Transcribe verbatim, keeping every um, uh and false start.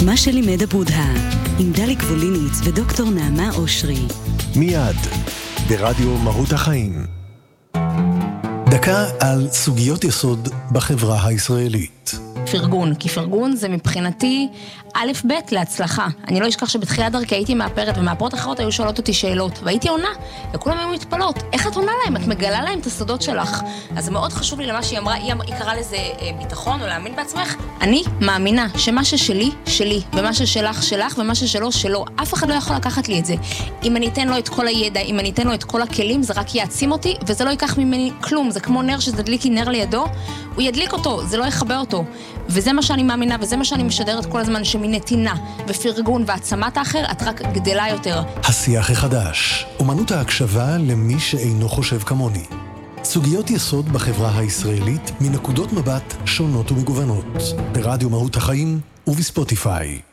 מה שלימד הבודהה, עם דליק ווליניץ ודוקטור נעמה אושרי. מיד, ברדיו מהות החיים. דקה על סוגיות יסוד בחברה הישראלית. פרגון, כי פרגון זה מבחינתי א' ב' להצלחה. אני לא אשכח שבתחילת דרכי הייתי מאפרת, ומאפרות אחרות היו שואלות אותי שאלות, והייתי עונה, וכולם היו מתפלות. איך את עונה להם? את מגלה להם את הסודות שלך. אז זה מאוד חשוב לי למה שהיא אמרה, היא, היא קראה לזה אה, ביטחון או להאמין בעצמך. אני מאמינה שמה ששלי, שלי, ומה ששלך, שלך, ומה ששלו, שלו. אף אחד לא יכול לקחת לי את זה. אם אני אתן לו את כל הידע, אם אני אתן לו את כל הכלים, זה רק יעצים אותי, וזה לא ייקח ממני כלום. זה כמו נר שתדליקי נר לידו, הוא ידליק אותו, זה לא יחבא אותו. וזה מה שאני מאמינה, וזה מה שאני משדרת כל הזמן, שמנתינה ופרגון והעצמת האחר, את רק גדלה יותר. השיח החדש, אומנות ההקשבה למי שאינו חושב כמוני. סוגיות יסוד בחברה הישראלית מנקודות מבט שונות ומגוונות. ברדיו מהות החיים ובספוטיפיי.